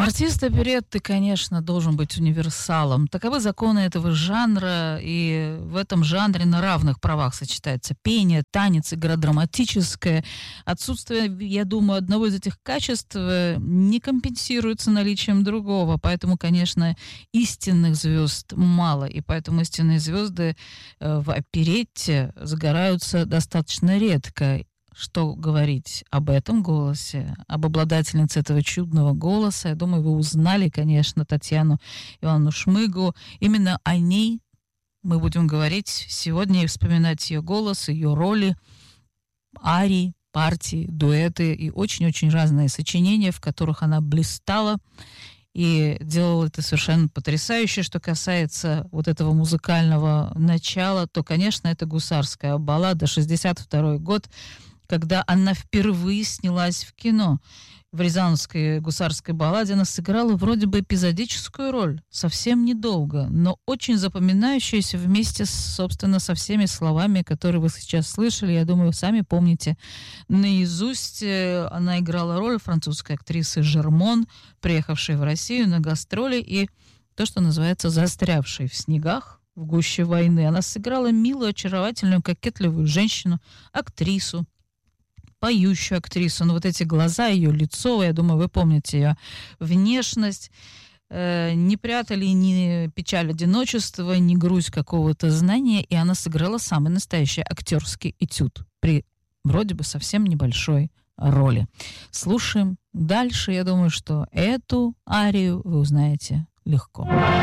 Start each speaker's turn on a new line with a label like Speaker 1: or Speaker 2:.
Speaker 1: Артист оперетты, конечно, должен быть универсалом. Таковы законы этого жанра, и в этом жанре на равных правах сочетается пение, танец, игра драматическая. Отсутствие, я думаю, одного из этих качеств не компенсируется наличием другого, поэтому, конечно, истинных звезд мало, и поэтому истинные звезды в оперетте загораются достаточно редко. Что говорить об этом голосе, об обладательнице этого чудного голоса. Я думаю, вы узнали, конечно, Татьяну Ивановну Шмыгу. Именно о ней мы будем говорить сегодня и вспоминать ее голос, ее роли, арии, партии, дуэты и очень-очень разные сочинения, в которых она блистала и делала это совершенно потрясающе. Что касается вот этого музыкального начала, то, конечно, это гусарская баллада, 62-й год, когда она впервые снялась в кино. В рязанской гусарской балладе она сыграла вроде бы эпизодическую роль, совсем недолго, но очень запоминающуюся вместе, собственно, со всеми словами, которые вы сейчас слышали. Я думаю, вы сами помните наизусть. Она играла роль французской актрисы Жермон, приехавшей в Россию на гастроли и то, что называется «застрявшей в снегах», в гуще войны. Она сыграла милую, очаровательную, кокетливую женщину, актрису, поющую актрису, но вот эти глаза, ее лицо, я думаю, вы помните ее внешность, не прятали ни печаль одиночества, ни грусть какого-то знания, и она сыграла самый настоящий актерский этюд при вроде бы совсем небольшой роли. Слушаем дальше. Я думаю, что эту арию вы узнаете легко.